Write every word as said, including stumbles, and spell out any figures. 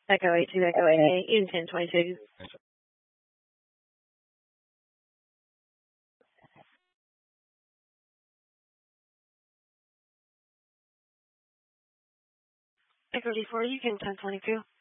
Echo eight two, Echo eight eight, Unit ten twenty-two. Echo D four, Unit ten twenty-two.